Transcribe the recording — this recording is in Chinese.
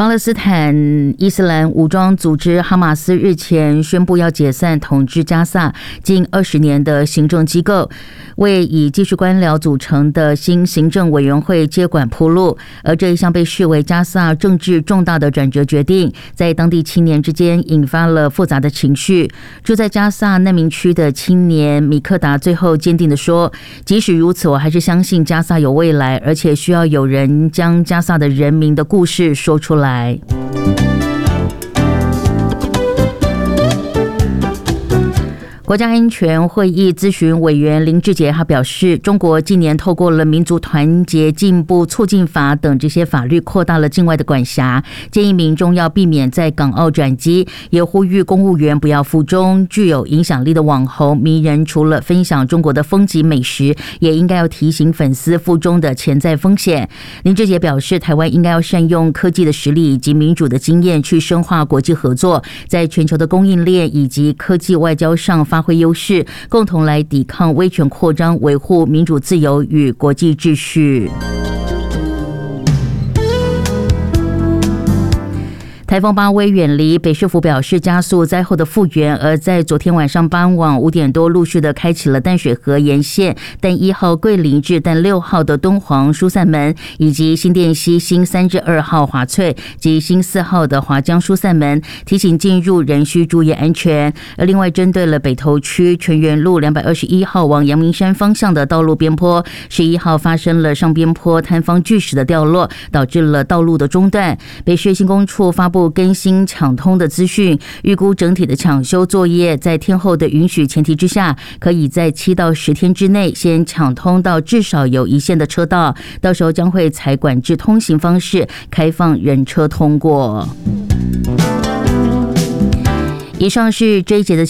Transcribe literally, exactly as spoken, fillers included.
巴勒斯坦伊斯兰武装组织哈马斯日前宣布要解散统治加萨近二十年的行政机构，为以技术官僚组成的新行政委员会接管铺路。而这一项被视为加萨政治重大的转折决定，在当地青年之间引发了复杂的情绪。住在加萨难民区的青年米克达最后坚定地说：“即使如此，我还是相信加萨有未来，而且需要有人将加萨的人民的故事说出来。”来。国家安全会议咨询委员林志杰他表示，中国近年透过了民族团结进步促进法等这些法律，扩大了境外的管辖，建议民众要避免在港澳转机，也呼吁公务员不要附中。具有影响力的网红迷人，除了分享中国的风景美食，也应该要提醒粉丝附中的潜在风险。林志杰表示，台湾应该要善用科技的实力以及民主的经验，去深化国际合作，在全球的供应链以及科技外交上发挥优势，共同来抵抗威权扩张，维护民主自由与国际秩序。台风巴威远离，北市府表示加速灾后的复原，而在昨天晚上傍晚五点多，陆续的开启了淡水河沿线淡一号桂林至淡六号的敦煌疏散门，以及新店溪新三至二号华翠及新四号的华江疏散门，提醒进入人需注意安全。而另外针对了北投区全园路两百二十一号往阳明山方向的道路边坡，十一号发生了上边坡坍方巨石的掉落，导致了道路的中断。北市新工处发布更新抢通的资讯，预估整体的抢修作业在天候的允许前提之下，可以在七到十天之内先抢通到至少有一线的车道，到时候将会采管制通行方式开放人车通过。以上是这一节的